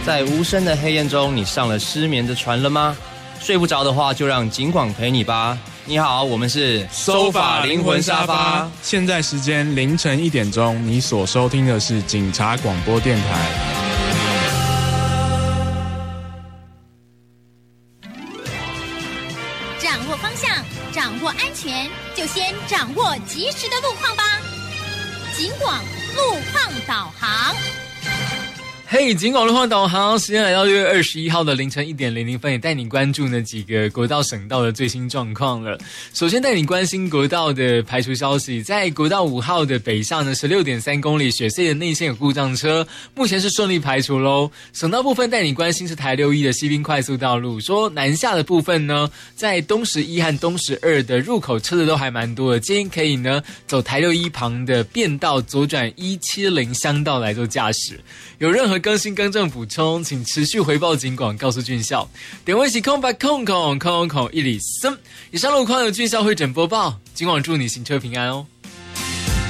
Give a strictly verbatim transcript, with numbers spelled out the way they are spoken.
在无声的黑夜中，你上了失眠的船了吗？睡不着的话，就让警广陪你吧。你好，我们是收法灵魂沙发。现在时间凌晨一点钟，你所收听的是警察广播电台。 掌握方向，掌握安全，就先掌握及时的路况吧。警广路况导航。 嘿，警广路况导航，时间来到六月二十一号的凌晨一点零零分，也带你关注那几个国道、省道的最新状况了。首先带你关心国道的排除消息，在国道五号的北上呢，十六点三公里雪隧的内线有故障车，目前是顺利排除喽。省道部分带你关心是台六一的西滨快速道路，说南下的部分呢，在东十一和东十二的入口车子都还蛮多的，建议可以呢走台六一旁的便道左转一七零乡道来做驾驶。有任何更新更正补充，请持续回报警广，告诉俊校。点位起空白空空空空一里森。以上路况由俊校会诊播报，警广祝你行车平安哦。